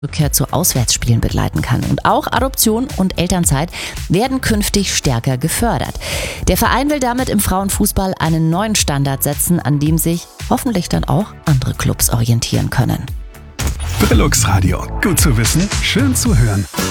Rückkehr zu Auswärtsspielen begleiten kann. Und auch Adoption und Elternzeit werden künftig stärker gefördert. Der Verein will damit im Frauenfußball einen neuen Standard setzen, an dem sich hoffentlich dann auch andere Clubs orientieren können. Brillux Radio. Gut zu wissen, schön zu hören.